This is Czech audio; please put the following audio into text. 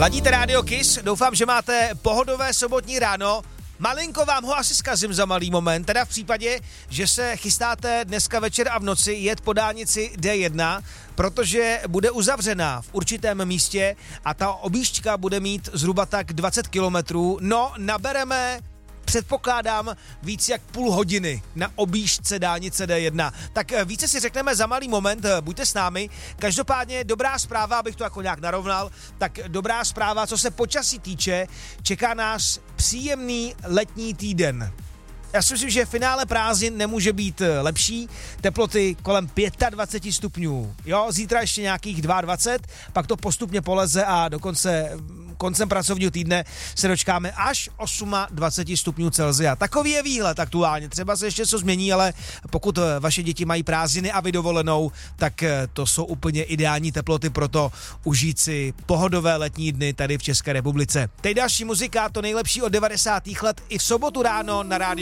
Ladíte Radio Kiss, doufám, že máte pohodové sobotní ráno. Malinko vám ho asi zkazím za malý moment, teda v případě, že se chystáte dneska večer a v noci jet po dálnici D1, protože bude uzavřená v určitém místě a ta objížďka bude mít zhruba tak 20 kilometrů. No, nabereme, předpokládám, víc jak půl hodiny na objížďce dálnice D1. Tak více si řekneme za malý moment, buďte s námi. Každopádně dobrá zpráva, abych to jako nějak narovnal, tak dobrá zpráva, co se počasí týče, čeká nás příjemný letní týden. Já si myslím, že finále prázdnin nemůže být lepší. Teploty kolem 25 stupňů. Jo, zítra ještě nějakých 22, pak to postupně poleze a dokonce koncem pracovního týdne se dočkáme až 28 stupňů Celsia. Takový je výhled aktuálně. Třeba se ještě co změní, ale pokud vaše děti mají prázdniny a vy dovolenou, tak to jsou úplně ideální teploty pro to užít si pohodové letní dny tady v České republice. Teď další muzika, to nejlepší od 90. let i v sobotu ráno na rádiu